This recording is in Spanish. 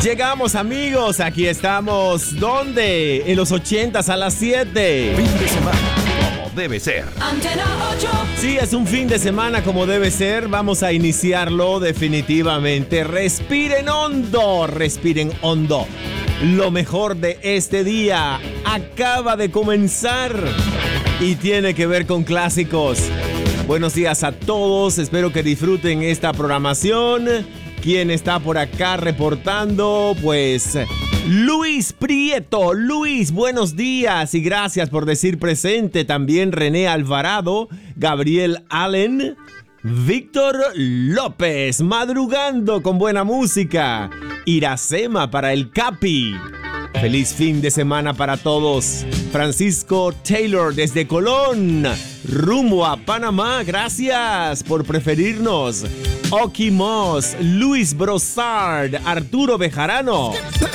Llegamos, amigos, aquí estamos. ¿Dónde? En los 80s a las 7. Fin de semana, como debe ser. Antena 8. Sí, es un fin de semana como debe ser. Vamos a iniciarlo definitivamente. Respiren hondo, respiren hondo. Lo mejor de este día acaba de comenzar y tiene que ver con clásicos. Buenos días a todos, espero que disfruten esta programación. ¿Quién está por acá reportando? Pues Luis Prieto. Luis, buenos días y gracias por decir presente. También René Alvarado, Gabriel Allen, Víctor López, madrugando con buena música. Iracema para el Capi. Feliz fin de semana para todos. Francisco Taylor desde Colón, rumbo a Panamá. Gracias por preferirnos. Oki Moss, Luis Brossard, Arturo Bejarano.